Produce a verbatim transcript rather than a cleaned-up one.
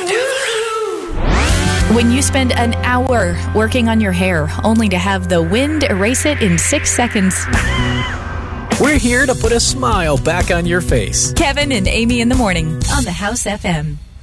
When you spend an hour working on your hair, only to have the wind erase it in six seconds. We're here to put a smile back on your face. Kevin and Amy in the morning on the House F M.